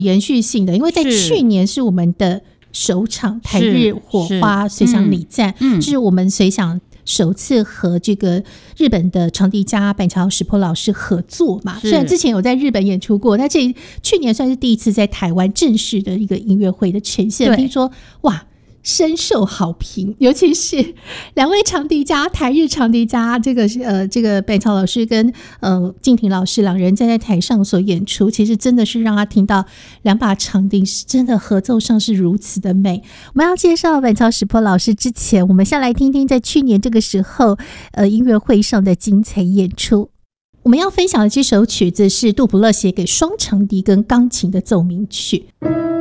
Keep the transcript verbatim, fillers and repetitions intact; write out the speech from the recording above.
延续性的，因为在去年是我们的首场台日火花随想礼赞，嗯，就是我们随想首次和这个日本的长笛家板桥石坡老师合作嘛，虽然之前有在日本演出过，但这去年算是第一次在台湾正式的一个音乐会的呈现，听说哇深受好评，尤其是两位长笛家，台日长笛家，这个呃，这个板桥老师跟呃静婷老师两人站在台上所演出，其实真的是让他听到两把长笛是真的合奏上是如此的美。我们要介绍板桥石坡老师之前，我们先来听听在去年这个时候呃音乐会上的精彩演出。我们要分享的这首曲子是杜普勒写给双长笛跟钢琴的奏鸣曲。